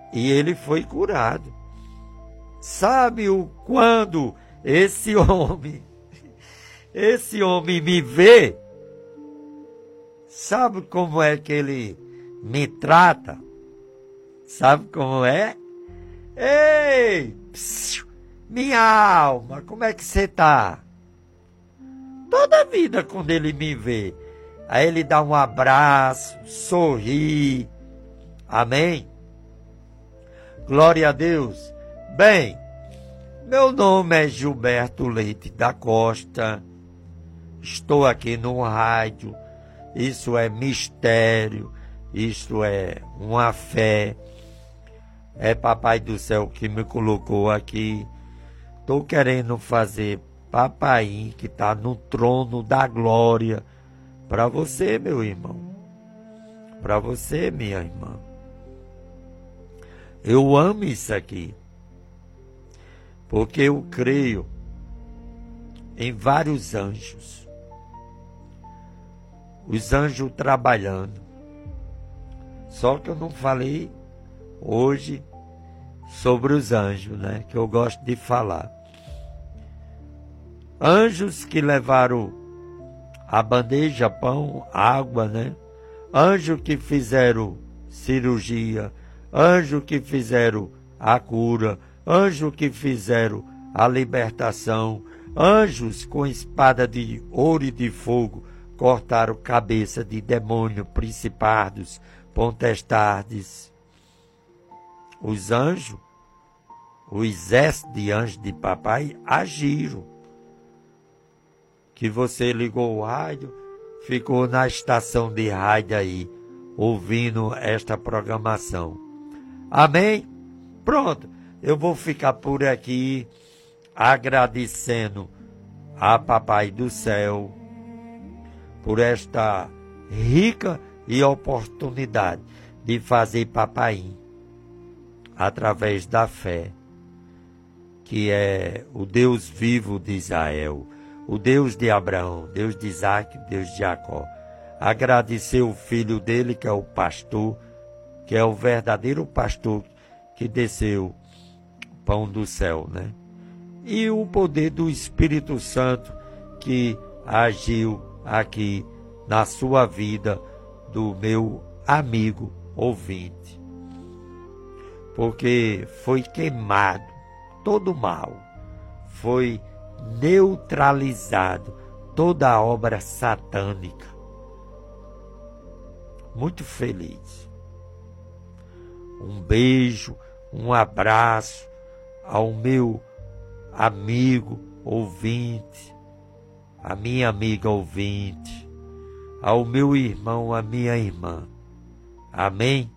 E ele foi curado. Sabe o quando esse homem me vê? Sabe como é que ele me trata? Sabe como é? Ei, psiu, minha alma, como é que você tá? Toda vida quando ele me vê, aí ele dá um abraço, sorri. Amém? Glória a Deus. Bem, meu nome é Gilberto Leite da Costa. Estou aqui no rádio. Isso é mistério. Isso é uma fé. É Papai do Céu que me colocou aqui. Estou querendo fazer papai que está no trono da glória. Para você, meu irmão. Para você, minha irmã. Eu amo isso aqui. Porque eu creio em vários anjos. Os anjos trabalhando. Só que eu não falei hoje sobre os anjos, né? Que eu gosto de falar. Anjos que levaram a bandeja, pão, água, né? Anjos que fizeram cirurgia. Anjos que fizeram a cura. Anjos que fizeram a libertação. Anjos com espada de ouro e de fogo cortaram cabeça de demônio, principados, potestades. Os anjos, o exército de anjos de papai agiram. Que você ligou o rádio, ficou na estação de rádio aí, ouvindo esta programação. Amém? Pronto, eu vou ficar por aqui agradecendo a Papai do Céu por esta rica e oportunidade de fazer papaim através da fé, que é o Deus vivo de Israel, o Deus de Abraão, Deus de Isaac, Deus de Jacó. Agradecer o filho dele, que é o pastor, que é o verdadeiro pastor que desceu o pão do céu, né? E o poder do Espírito Santo que agiu aqui na sua vida, do meu amigo ouvinte. Porque foi queimado todo o mal, foi neutralizado toda a obra satânica. Muito feliz. Um beijo, um abraço ao meu amigo ouvinte, a minha amiga ouvinte, ao meu irmão, a minha irmã. Amém?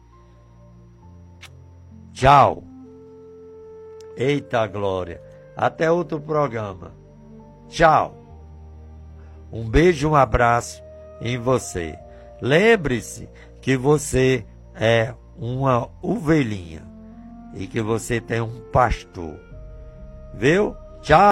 Tchau. Eita glória. Até outro programa. Tchau. Um beijo, um abraço em você. Lembre-se que você é uma ovelhinha e que você tem um pastor. Viu? Tchau.